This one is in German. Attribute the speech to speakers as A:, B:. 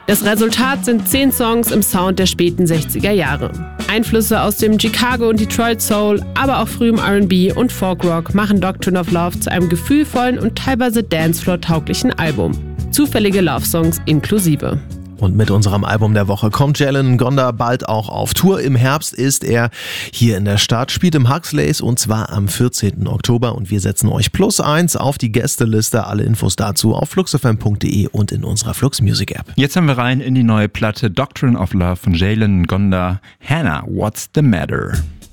A: Das Resultat sind 10 Songs im Sound der späten 60er Jahre. Einflüsse aus dem Chicago und Detroit Soul, aber auch frühem R&B und Folk-Rock machen Doctrine of Love zu einem gefühlvollen und teilweise Dancefloor-tauglichen Album. Zufällige Love-Songs inklusive.
B: Und mit unserem Album der Woche kommt Jalen Ngonda bald auch auf Tour. Im Herbst ist er hier in der Stadt, spielt im Huxleys und zwar am 14. Oktober. Und wir setzen euch +1 auf die Gästeliste. Alle Infos dazu auf fluxfm.de und in unserer Flux Music App.
C: Jetzt haben wir rein in die neue Platte Doctrine of Love von Jalen Ngonda. Hannah, What's the Matter?